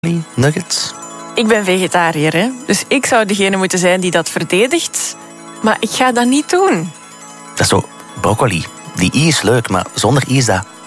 nuggets? Ik ben vegetariër, hè? Dus ik zou degene moeten zijn die dat verdedigt. Maar ik ga dat niet doen. Dat is zo broccoli. Die i is leuk, maar zonder i is dat